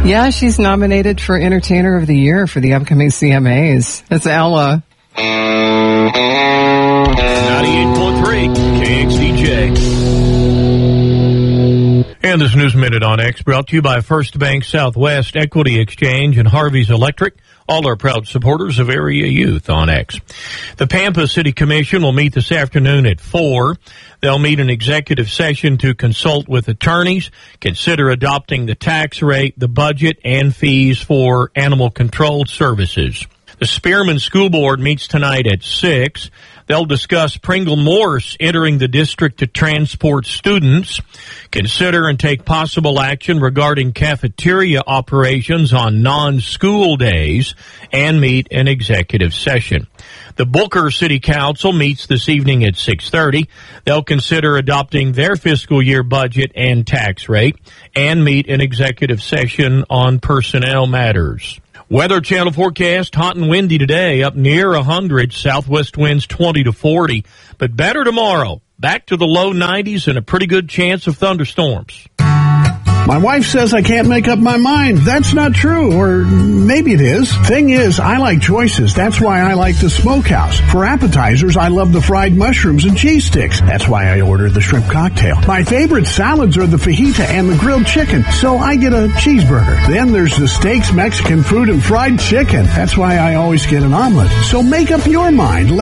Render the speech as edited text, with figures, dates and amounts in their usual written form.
Yeah, she's nominated for Entertainer of the Year for the upcoming CMAs. That's Ella. 98.3 KXDJ. And this News Minute on X brought to you by First Bank Southwest Equity Exchange and Harvey's Electric. All are proud supporters of area youth on X. The Pampa City Commission will meet this afternoon at 4. They'll meet an executive session to consult with attorneys, consider adopting the tax rate, the budget, and fees for animal control services. The Spearman School Board meets tonight at 6. They'll discuss Pringle Morse entering the district to transport students, consider and take possible action regarding cafeteria operations on non-school days, and meet an executive session. The Booker City Council meets this evening at 6:30. They'll consider adopting their fiscal year budget and tax rate, and meet an executive session on personnel matters. Weather Channel forecast, hot and windy today, up near 100, southwest winds 20 to 40, but better tomorrow. Back to the low 90s and a pretty good chance of thunderstorms. My wife says I can't make up my mind. That's not true, or maybe it is. Thing is, I like choices. That's why I like the Smokehouse. For appetizers, I love the fried mushrooms and cheese sticks. That's why I ordered the shrimp cocktail. My favorite salads are the fajita and the grilled chicken, so I get a cheeseburger. Then there's the steaks, Mexican food, and fried chicken. That's why I always get an omelet. So make up your mind.